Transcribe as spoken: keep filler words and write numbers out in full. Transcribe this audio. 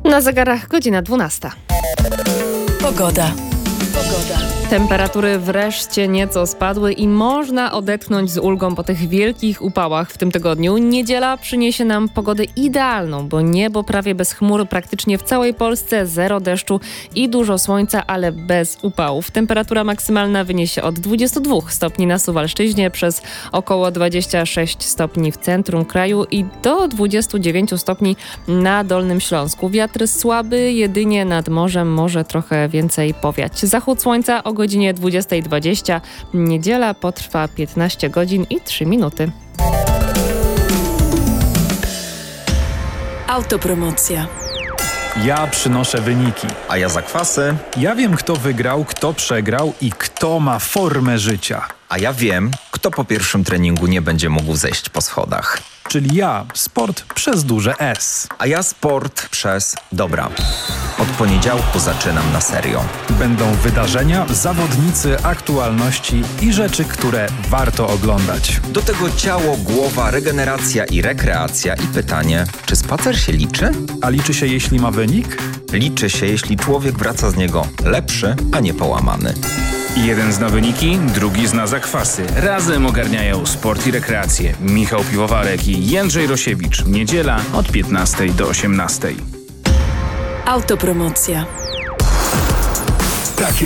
Na zegarach godzina dwunasta. Pogoda. Pogoda. Temperatury wreszcie nieco spadły i można odetchnąć z ulgą po tych wielkich upałach w tym tygodniu. Niedziela przyniesie nam pogodę idealną, bo niebo prawie bez chmur praktycznie w całej Polsce, zero deszczu i dużo słońca, ale bez upałów. Temperatura maksymalna wyniesie od dwudziestu dwóch stopni na Suwalszczyźnie, przez około dwadzieścia sześć stopni w centrum kraju i do dwudziestu dziewięciu stopni na Dolnym Śląsku. Wiatr słaby, jedynie nad morzem może trochę więcej powiać. Zachód słońca o godzinie dwudziestej dwadzieścia. Niedziela potrwa piętnaście godzin i trzy minuty. Autopromocja. Ja przynoszę wyniki. A ja zakwasy. Ja wiem, kto wygrał, kto przegrał i kto ma formę życia. A ja wiem, kto po pierwszym treningu nie będzie mógł zejść po schodach. Czyli ja, sport przez duże S. A ja sport przez dobra. Od poniedziałku zaczynam na serio. Będą wydarzenia, zawodnicy, aktualności i rzeczy, które warto oglądać. Do tego ciało, głowa, regeneracja i rekreacja i pytanie, czy spacer się liczy? A liczy się, jeśli ma wynik? Liczy się, jeśli człowiek wraca z niego lepszy, a nie połamany. Jeden zna wyniki, drugi zna zakwasy. Razem ogarniają sport i rekreację. Michał Piwowarek i Jędrzej Rosiewicz. Niedziela od piętnastej do osiemnastej. Autopromocja. Tak jak